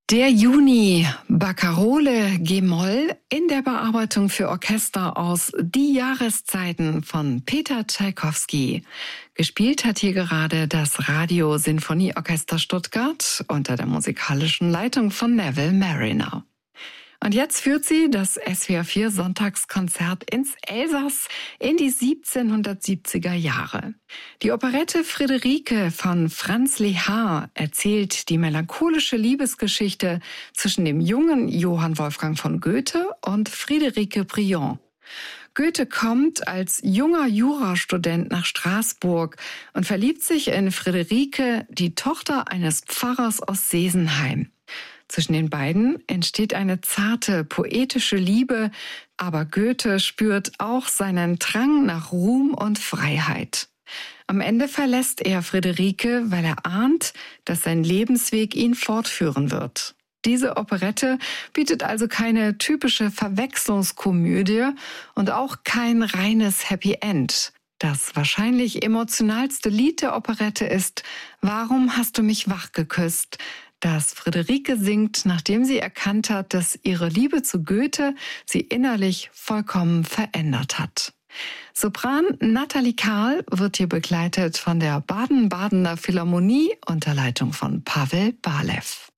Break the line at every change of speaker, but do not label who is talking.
Der Juni, Barkarole G-Moll in der Bearbeitung für Orchester aus Die Jahreszeiten von Peter Tschaikowski. Gespielt hat hier gerade das Radio-Sinfonieorchester Stuttgart unter der musikalischen Leitung von Neville Marriner. Und jetzt führt sie das SWR 4 Sonntagskonzert ins Elsass in die 1770er Jahre. Die Operette Friederike von Franz Lehár erzählt die melancholische Liebesgeschichte zwischen dem jungen Johann Wolfgang von Goethe und Friederike Briand. Goethe kommt als junger Jurastudent nach Straßburg und verliebt sich in Friederike, die Tochter eines Pfarrers aus Sesenheim. Zwischen den beiden entsteht eine zarte, poetische Liebe, aber Goethe spürt auch seinen Drang nach Ruhm und Freiheit. Am Ende verlässt er Friederike, weil er ahnt, dass sein Lebensweg ihn fortführen wird. Diese Operette bietet also keine typische Verwechslungskomödie und auch kein reines Happy End. Das wahrscheinlich emotionalste Lied der Operette ist »Warum hast du mich wach geküsst?«, das Friederike singt, nachdem sie erkannt hat, dass ihre Liebe zu Goethe sie innerlich vollkommen verändert hat. Sopran Nathalie Kahl wird hier begleitet von der Baden-Badener Philharmonie unter Leitung von Pavel Balew.